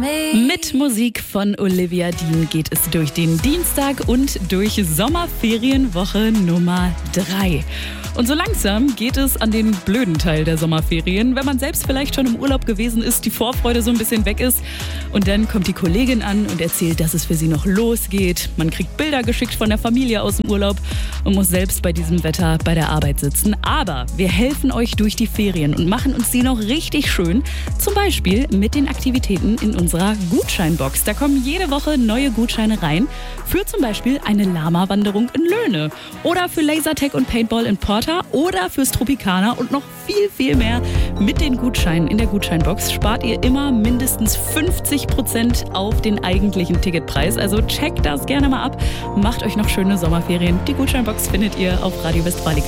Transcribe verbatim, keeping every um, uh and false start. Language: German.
Mit Musik von Olivia Dean geht es durch den Dienstag und durch Sommerferienwoche Nummer drei. Und so langsam geht es an den blöden Teil der Sommerferien, wenn man selbst vielleicht schon im Urlaub gewesen ist, die Vorfreude so ein bisschen weg ist. Und dann kommt die Kollegin an und erzählt, dass es für sie noch losgeht. Man kriegt Bilder geschickt von der Familie aus dem Urlaub und muss selbst bei diesem Wetter bei der Arbeit sitzen. Aber wir helfen euch durch die Ferien und machen uns sie noch richtig schön. Zum Beispiel mit den Aktivitäten in unserer Gutscheinbox. Da kommen jede Woche neue Gutscheine rein. Für zum Beispiel eine Lama-Wanderung in Löhne. Oder für Lasertag und Paintball in Porta. Oder fürs Tropicana und noch viel, viel mehr. Mit den Gutscheinen in der Gutscheinbox spart ihr immer mindestens fünfzig Prozent auf den eigentlichen Ticketpreis. Also checkt das gerne mal ab. Macht euch noch schöne Sommerferien. Die Gutscheinbox findet ihr auf Radio Westfalen.